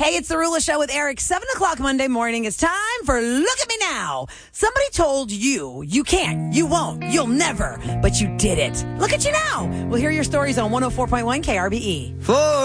Hey, it's the Rula Show with Eric. 7 o'clock Monday morning. It's time for Look at Me Now. Somebody told you can't, you won't, you'll never, but you did it. Look at you now. We'll hear your stories on 104.1 KRBE.